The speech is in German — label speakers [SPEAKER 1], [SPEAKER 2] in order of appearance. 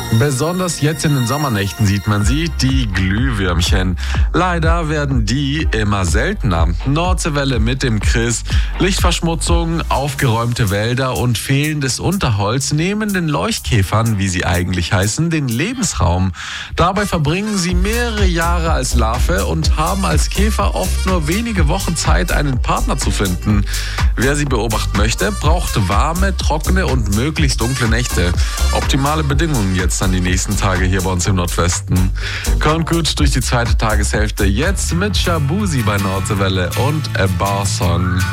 [SPEAKER 1] Besonders jetzt in den Sommernächten sieht man sie, die Glühwürmchen. Leider werden die immer seltener. Nordseewelle mit dem Chris, Lichtverschmutzung, aufgeräumte Wälder und fehlendes Unterholz nehmen den Leuchtkäfern, wie sie eigentlich heißen, den Lebensraum. Dabei verbringen sie mehrere Jahre als Larve und haben als Käfer oft nur wenige Wochen Zeit, einen Partner zu finden. Wer sie beobachten möchte, braucht warme, trockene und möglichst dunkle Nächte. Optimale Bedingungen jetzt an die nächsten Tage hier bei uns im Nordwesten. Kommt gut durch die zweite Tageshälfte. Jetzt mit Shabuzi bei Nordseewelle und A Bar Song.